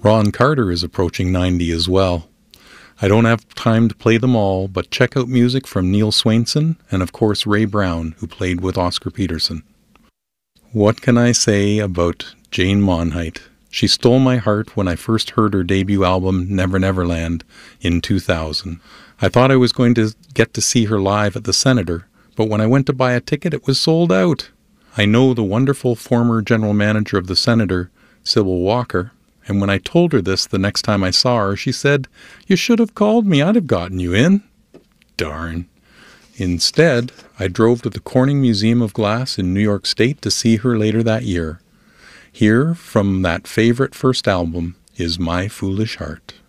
Ron Carter is approaching 90 as well. I don't have time to play them all, but check out music from Neil Swainson and of course Ray Brown, who played with Oscar Peterson. What can I say about Jane Monheit? She stole my heart when I first heard her debut album, Never Never Land, in 2000. I thought I was going to get to see her live at the Senator, but when I went to buy a ticket, it was sold out. I know the wonderful former general manager of the Senator, Sybil Walker, and when I told her this the next time I saw her, she said, "You should have called me, I'd have gotten you in." Darn. Instead, I drove to the Corning Museum of Glass in New York State to see her later that year. Here, from that favorite first album, is My Foolish Heart.